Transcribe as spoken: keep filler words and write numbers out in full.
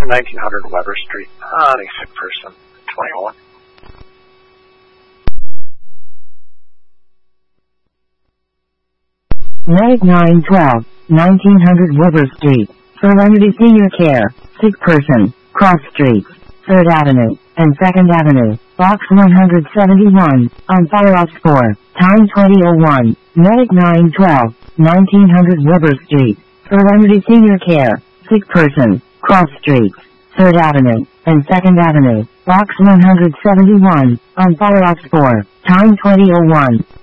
nineteen hundred Weber Street. Ah, any sick person. twenty-one. Medic nine twelve, nineteen hundred Weber Street. Serenity Senior Care. Sick person. Cross Streets. third Avenue and second Avenue. Box one hundred seventy-one. On fire off four. Time twenty oh one. Medic nine twelve, nineteen hundred Weber Street. Serenity Senior Care. Sick person. Cross Streets. third Avenue and second Avenue. Box one hundred seventy-one. On fire off four. Time twenty oh one.